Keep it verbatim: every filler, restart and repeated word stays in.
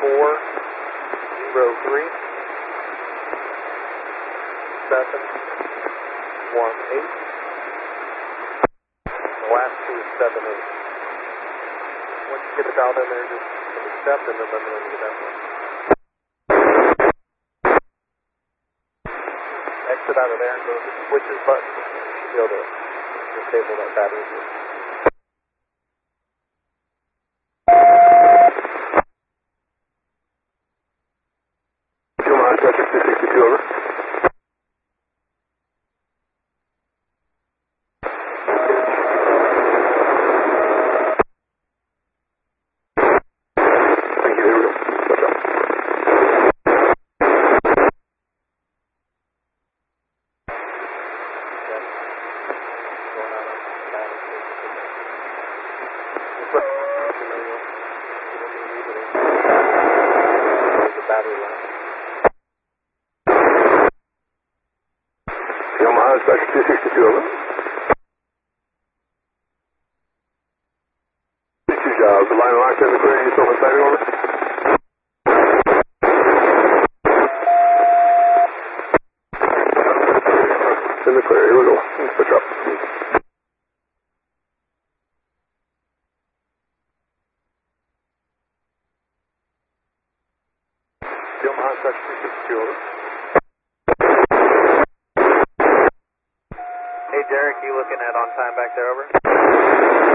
four zero three seven one eight. The last two is seven eight. Once you get it out in there, just accept and then let me know when you get that one. Exit out of there and go to the switches button. You should be able to disable that battery. Fuel mileage metric two sixty-two, over. Thank you, here we go. Watch out. Fuel mileage metric two sixty-two, over. Two jobs, the line locked in the clear, you still inside, over. It's in the clear, here we go. Let's switch up. Fuel mileage metric two sixty-two, over. Hey Derek, you looking at on time back there, over?